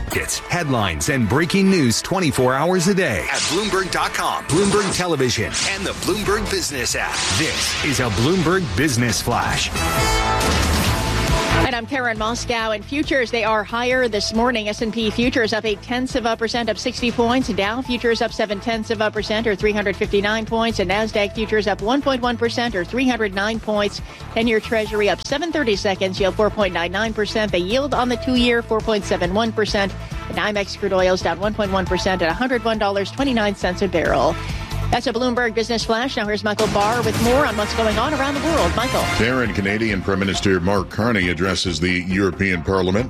It's headlines and breaking news 24 hours a day at Bloomberg.com, Bloomberg Television, and the Bloomberg Business app. This is a Bloomberg Business Flash. And I'm Karen Moscow. And futures, they are higher this morning. S&P futures up 0.8%, up 60 points. Dow futures up 0.7%, or 359 points. And NASDAQ futures up 1.1%, or 309 points. 10-year Treasury up 7/32, yield 4.99%. The yield on the 2-year, 4.71%. The NYMEX crude oil is down 1.1% at $101.29 a barrel. That's a Bloomberg Business Flash. Now here's Michael Barr with more on what's going on around the world. Michael. Karen, Canadian Prime Minister Mark Carney addresses the European Parliament